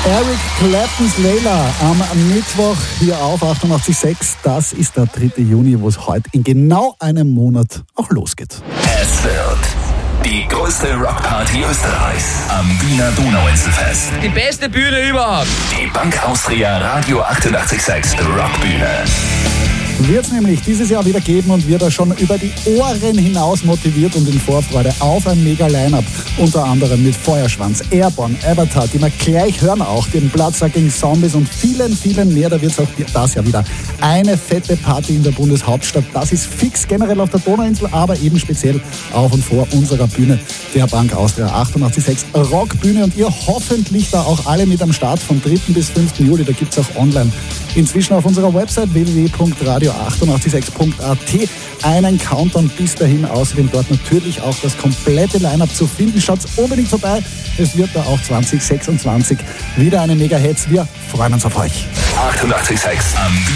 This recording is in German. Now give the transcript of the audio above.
Eric Claptons Layla am Mittwoch hier auf 88.6. Das ist der 3. Juni, wo es heute in genau einem Monat auch losgeht. Es wird die größte Rockparty Österreichs am Wiener Donauinselfest. Die beste Bühne überhaupt. Die Bank Austria Radio 88.6 Rockbühne. Wird es nämlich dieses Jahr wieder geben und wird er schon über die Ohren hinaus motiviert und in Vorfreude auf ein Mega-Line-Up. Unter anderem mit Feuerschwanz, Airborne, Avatar, die wir gleich hören auch, den Bloodsucking Zombies und vielen, vielen mehr. Da wird es auch das Jahr wieder eine fette Party in der Bundeshauptstadt. Das ist fix generell auf der Donauinsel, aber eben speziell auf und vor unserer Bühne, der Bank Austria 88.6 Rockbühne. Und ihr hoffentlich da auch alle mit am Start vom 3. bis 5. Juli. Da gibt es auch online inzwischen auf unserer Website www.radio886.at einen Countdown bis dahin. Außerdem dort natürlich auch das komplette Line-Up zu finden. Schaut unbedingt vorbei. Es wird da auch 2026 wieder eine Mega-Hits. Wir freuen uns auf euch. 88.6 am